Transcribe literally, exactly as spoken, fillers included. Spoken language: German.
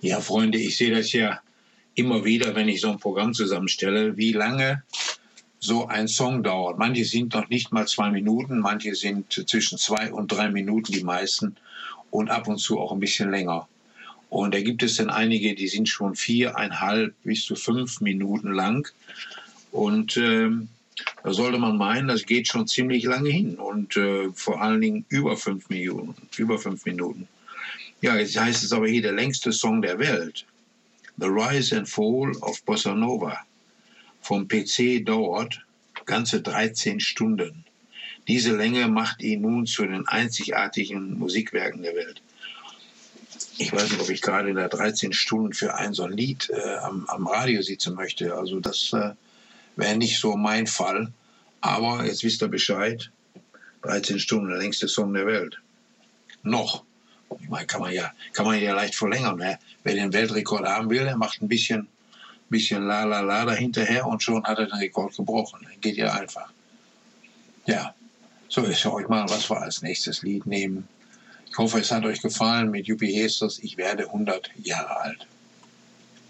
Ja, Freunde, ich sehe das ja immer wieder, wenn ich so ein Programm zusammenstelle, wie lange so ein Song dauert. Manche sind noch nicht mal zwei Minuten, manche sind zwischen zwei und drei Minuten, die meisten, und ab und zu auch ein bisschen länger. Und da gibt es dann einige, die sind schon viereinhalb bis zu fünf Minuten lang. Und ähm, da sollte man meinen, das geht schon ziemlich lange hin. Und äh, vor allen Dingen über fünf Minuten. Über fünf Minuten. Ja, jetzt heißt es aber hier der längste Song der Welt. The Rise and Fall of Bossa Nova. Vom P C dauert ganze dreizehn Stunden. Diese Länge macht ihn nun zu den einzigartigen Musikwerken der Welt. Ich weiß nicht, ob ich gerade da dreizehn Stunden für ein so ein Lied äh, am, am Radio sitzen möchte. Also das äh, wäre nicht so mein Fall. Aber jetzt wisst ihr Bescheid. dreizehn Stunden, der längste Song der Welt. Noch. Ich meine, kann man ja, kann man ja leicht verlängern. Ne? Wer den Weltrekord haben will, der macht ein bisschen, bisschen la la la dahinterher und schon hat er den Rekord gebrochen. Geht ja einfach. Ja, so, ich schaue euch mal, was wir als nächstes Lied nehmen. Ich hoffe, es hat euch gefallen mit Juppie Heesters. Ich werde hundert Jahre alt.